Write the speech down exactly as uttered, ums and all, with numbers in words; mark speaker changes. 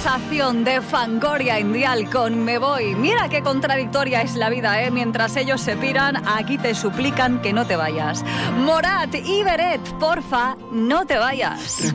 Speaker 1: Sensación de Fangoria Indial con Me Voy. Mira qué contradictoria es la vida, ¿eh? Mientras ellos se piran, aquí te suplican que no te vayas. Morat y Beret, porfa, no te vayas.